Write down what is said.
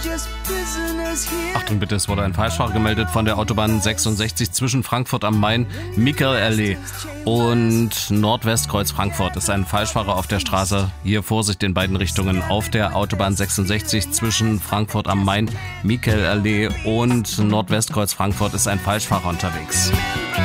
Achtung bitte, es wurde ein Falschfahrer gemeldet von der Autobahn 66 zwischen Frankfurt am Main, Michaelallee und Nordwestkreuz Frankfurt. Ist ein Falschfahrer auf der Straße. Hier Vorsicht in beiden Richtungen. Auf der Autobahn 66 zwischen Frankfurt am Main, Michaelallee und Nordwestkreuz Frankfurt ist ein Falschfahrer unterwegs.